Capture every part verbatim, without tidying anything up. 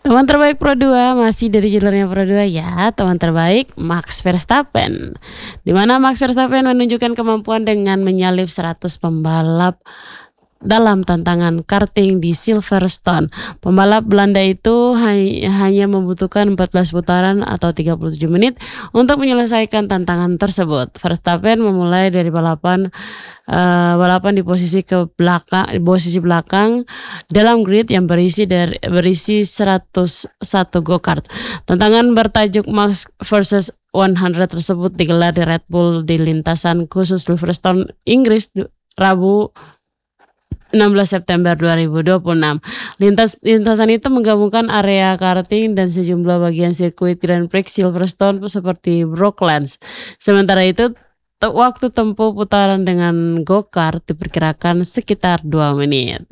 Teman terbaik Pro dua masih dari jalurnya Pro dua ya. Teman terbaik Max Verstappen, di mana Max Verstappen menunjukkan kemampuan dengan menyalip seratus pembalap dalam tantangan karting di Silverstone. Pembalap Belanda itu hanya membutuhkan empat belas putaran atau tiga puluh tujuh menit untuk menyelesaikan tantangan tersebut. Verstappen memulai dari balapan uh, balapan di posisi ke belakang, di posisi belakang dalam grid yang berisi dari berisi seratus satu go-kart. Tantangan bertajuk Max versus seratus tersebut digelar di Red Bull di lintasan khusus Silverstone, Inggris, Rabu enam belas September dua ribu dua puluh enam. Lintas lintasan itu menggabungkan area karting dan sejumlah bagian sirkuit Grand Prix Silverstone seperti Brooklands. Sementara itu, waktu tempuh putaran dengan go-kart diperkirakan sekitar dua menit.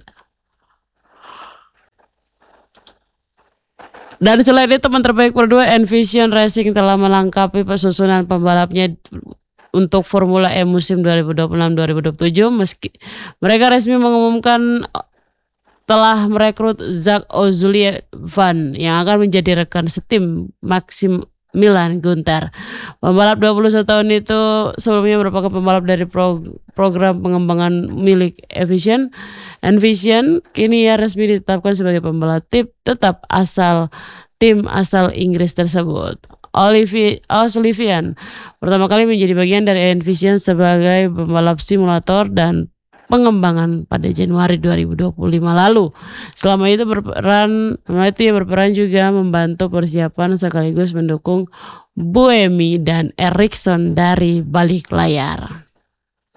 Dari selain itu, teman terbaik Pro dua Envision Racing telah melengkapi susunan pembalapnya untuk Formula E musim dua ribu dua puluh enam dua ribu dua puluh tujuh. Meski mereka resmi mengumumkan telah merekrut Zak O'Sullivan yang akan menjadi rekan setim Maximilian Günther. Pembalap dua puluh satu tahun itu sebelumnya merupakan pembalap dari pro, program pengembangan milik Envision. Envision kini ya resmi ditetapkan sebagai pembalap tim tetap asal tim asal Inggris tersebut. O'Sullivan pertama kali menjadi bagian dari Envision sebagai pembalap simulator dan pengembangan pada Januari dua ribu dua puluh lima lalu. Selama itu berperan, selama itu ia berperan juga membantu persiapan sekaligus mendukung Buemi dan Ericsson dari balik layar.